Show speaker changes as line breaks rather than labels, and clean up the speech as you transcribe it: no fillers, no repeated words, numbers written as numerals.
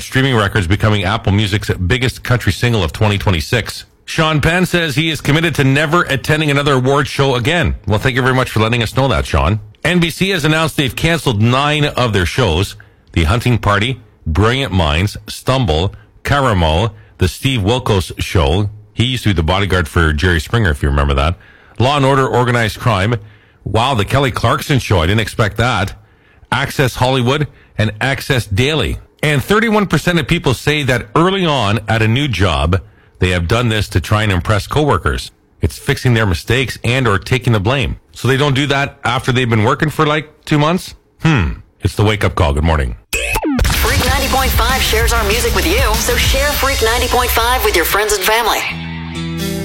streaming records, becoming Apple Music's biggest country single of 2026. Sean Penn says he is committed to never attending another award show again. Well, thank you very much for letting us know that, Sean. NBC has announced they've canceled 9 of their shows. The Hunting Party, Brilliant Minds, Stumble, Caramel, The Steve Wilkos Show. He used to be the bodyguard for Jerry Springer, if you remember that. Law and Order, Organized Crime. Wow, The Kelly Clarkson Show. I didn't expect that. Access Hollywood and Access Daily. And 31% of people say that early on at a new job, they have done this to try and impress coworkers. It's fixing their mistakes and or taking the blame. So they don't do that after they've been working for like 2 months? It's the wake-up call. Good morning.
Freak 90.5 shares our music with you, so share Freak 90.5 with your friends and family.